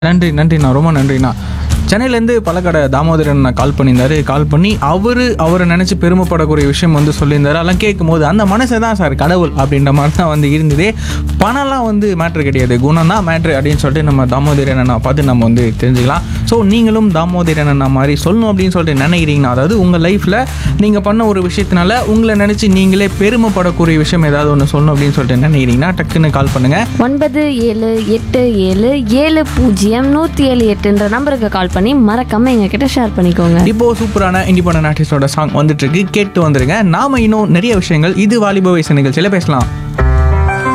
நன்றி நன்றிண்ணா, ரொம்ப நன்றிண்ணா. சென்னையிலேருந்து பலக்கடை தாமோதரன் கால் பண்ணியிருந்தாரு. கால் பண்ணி அவரை நினச்சி பெருமைப்படக்கூடிய விஷயம் சொல்லியிருந்தாரு. அதெல்லாம் கேட்கும்போது அந்த மனசை தான் சார் கடவுள் அப்படின்ற மாதிரி தான் இருந்ததே. பணம்லாம் மேட்ரு கிடையாது, குணம் தான் மேட்ரு அப்படின்னு சொல்லிட்டு நம்ம தாமோதரன் அண்ணா பார்த்து நம்ம தெரிஞ்சுக்கலாம். ஸோ நீங்களும் தாமோதரன் அண்ணா மாதிரி சொல்லணும் அப்படின்னு சொல்லிட்டு நினைக்கிறீங்கன்னா, அதாவது உங்கள் லைஃப்பில் நீங்கள் பண்ண ஒரு விஷயத்தினால உங்களை நினச்சி நீங்களே பெருமைப்படக்கூடிய விஷயம் ஏதாவது ஒன்று சொல்லணும் அப்படின்னு சொல்லிட்டு நினைக்கிறீங்கன்னா டக்குன்னு கால் பண்ணுங்கள். 9787700178 நம்பருக்கு கால் பண்ணி மறக்காம எங்ககிட்ட ஷேர் பண்ணிக்கோங்க. இப்போ சூப்பரான இண்டிபெண்டன்ட் ஆர்டிஸ்டோட சாங் வந்துட்டு இருக்கு, கேட்டு வந்துருங்க. நாம இன்னும் நிறைய விஷயங்கள் இது வாலிப வயசு நிகழ்ச்சியில பேசலாம்.